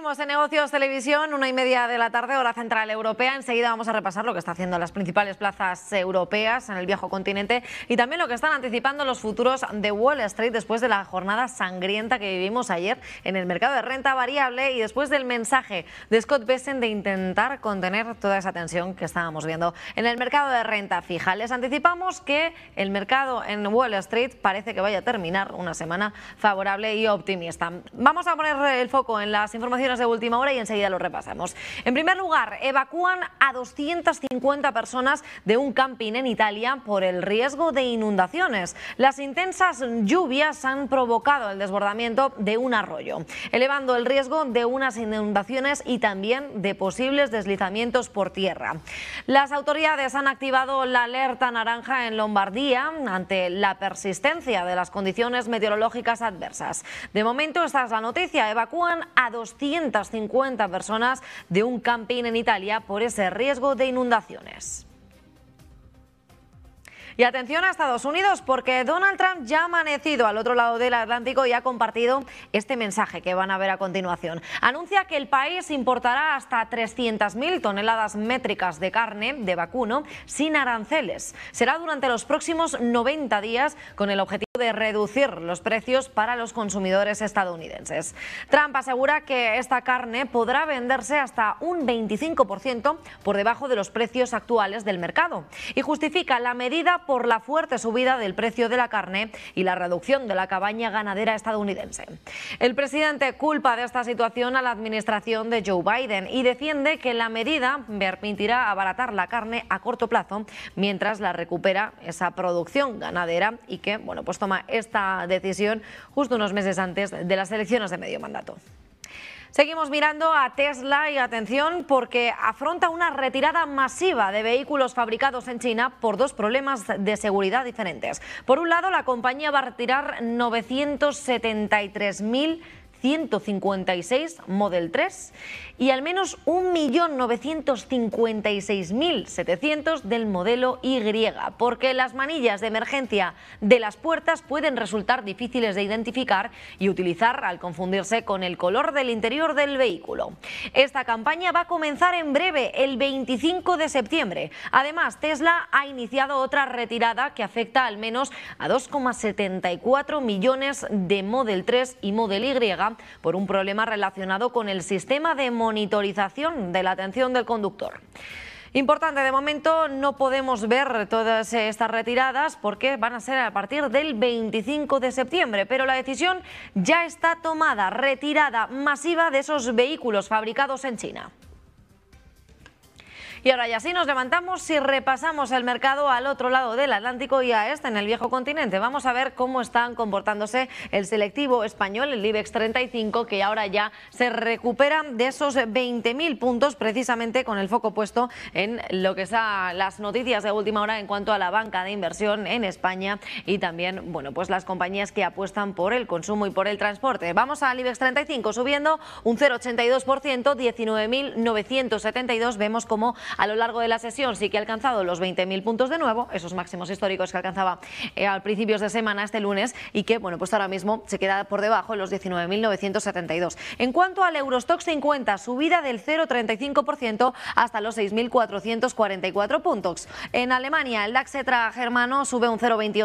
Seguimos en Negocios Televisión, 1:30 de la tarde, hora central europea. Enseguida vamos a repasar lo que está haciendo las principales plazas europeas en el viejo continente y también lo que están anticipando los futuros de Wall Street después de la jornada sangrienta que vivimos ayer en el mercado de renta variable y después del mensaje de Scott Bessent de intentar contener toda esa tensión que estábamos viendo en el mercado de renta fija. Les anticipamos que el mercado en Wall Street parece que vaya a terminar una semana favorable y optimista. Vamos a poner el foco en las informaciones de última hora y enseguida lo repasamos. En primer lugar, evacúan a 250 personas de un camping en Italia por el riesgo de inundaciones. Las intensas lluvias han provocado el desbordamiento de un arroyo, elevando el riesgo de unas inundaciones y también de posibles deslizamientos por tierra. Las autoridades han activado la alerta naranja en Lombardía ante la persistencia de las condiciones meteorológicas adversas. De momento, esta es la noticia: evacúan a 250 personas de un camping en Italia por ese riesgo de inundaciones. Y atención a Estados Unidos, porque Donald Trump ya ha amanecido al otro lado del Atlántico y ha compartido este mensaje que van a ver a continuación. Anuncia que el país importará hasta 300.000 toneladas métricas de carne de vacuno sin aranceles. Será durante los próximos 90 días con el objetivo de reducir los precios para los consumidores estadounidenses. Trump asegura que esta carne podrá venderse hasta un 25% por debajo de los precios actuales del mercado y justifica la medida por la fuerte subida del precio de la carne y la reducción de la cabaña ganadera estadounidense. El presidente culpa de esta situación a la administración de Joe Biden y defiende que la medida permitirá abaratar la carne a corto plazo mientras la recupera esa producción ganadera y que, bueno, pues toma esta decisión justo unos meses antes de las elecciones de medio mandato. Seguimos mirando a Tesla y atención porque afronta una retirada masiva de vehículos fabricados en China por dos problemas de seguridad diferentes. Por un lado, la compañía va a retirar 973.156 Model 3 y al menos 1.956.700 del modelo Y, porque las manillas de emergencia de las puertas pueden resultar difíciles de identificar y utilizar al confundirse con el color del interior del vehículo. Esta campaña va a comenzar en breve, el 25 de septiembre. Además, Tesla ha iniciado otra retirada que afecta al menos a 2,74 millones de Model 3 y Model Y por un problema relacionado con el sistema de monitorización de la atención del conductor. Importante, de momento no podemos ver todas estas retiradas porque van a ser a partir del 25 de septiembre, pero la decisión ya está tomada: retirada masiva de esos vehículos fabricados en China. Y ahora ya sí nos levantamos y repasamos el mercado al otro lado del Atlántico y a este, en el viejo continente. Vamos a ver cómo están comportándose el selectivo español, el IBEX 35, que ahora ya se recupera de esos 20.000 puntos, precisamente con el foco puesto en lo que son las noticias de última hora en cuanto a la banca de inversión en España y también, bueno, pues las compañías que apuestan por el consumo y por el transporte. Vamos al IBEX 35 subiendo un 0,82%, 19.972. Vemos como a lo largo de la sesión sí que ha alcanzado los 20.000 puntos de nuevo, esos máximos históricos que alcanzaba a principios de semana este lunes y que, bueno, pues ahora mismo se queda por debajo de los 19.972. En cuanto al Eurostoxx 50, subida del 0,35% hasta los 6.444 puntos. En Alemania, el DAX germano sube un 0,28%.